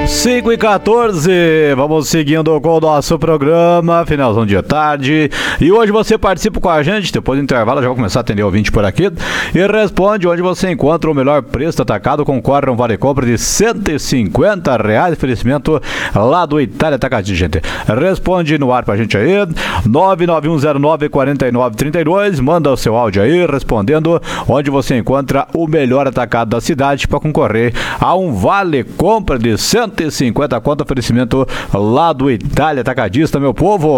5h14, vamos seguindo com o nosso programa, finalzão de tarde. E hoje você participa com a gente, depois do intervalo, já vou começar a atender o ouvinte por aqui. E responde onde você encontra o melhor preço atacado, concorre a um vale compra de R$150. Oferecimento lá do Itália Atacadista, gente. Responde no ar pra gente aí, 991094932. Manda o seu áudio aí, respondendo onde você encontra o melhor atacado da cidade para concorrer a um vale compra de 150 conto, oferecimento lá do Itália Atacadista, meu povo.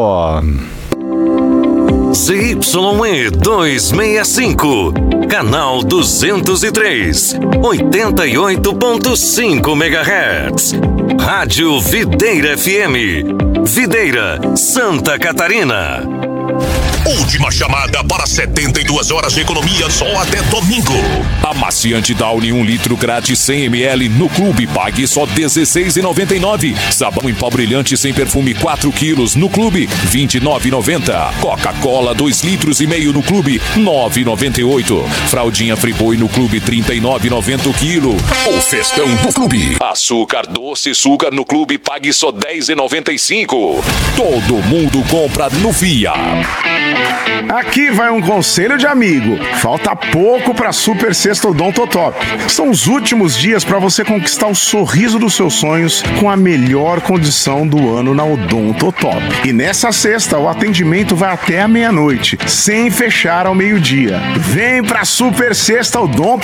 ZYE 265, canal 203, 88.5 MHz. Rádio Videira FM, Videira, Santa Catarina. Última chamada para 72 horas de economia só até domingo. Amaciante Downy 1 litro grátis 100 ml no clube, pague só R$16,99. Sabão em pó brilhante sem perfume 4 quilos no clube, R$29,90. Coca-Cola 2 litros e meio no clube, R$9,98. Fraldinha Friboi no clube, R$39,90 o quilo. O festão do clube. Açúcar doce Sugar no clube, pague só R$10,95. Todo mundo compra no Via. Aqui vai um conselho de amigo. Falta pouco para Super Sexta Odontotop. São os últimos dias para você conquistar o sorriso dos seus sonhos com a melhor condição do ano na Odontotop. E nessa sexta o atendimento vai até a meia-noite, sem fechar ao meio-dia. Vem pra Super Sexta Odontotop.